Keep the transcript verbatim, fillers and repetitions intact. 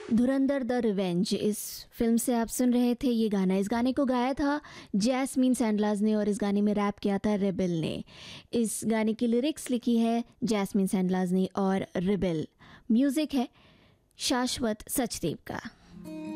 Dhurandhar the revenge, इस film से आप सुन रहे थे ये गाना। इस गाने को गाया था जैस्मीन सैंडलाज ने और इस गाने में रैप किया था रिबेल ने। इस गाने की लिरिक्स लिखी है जैस्मीन सैंडलाज ने और रिबेल। म्यूज़िक है शाश्वत सचदेव का।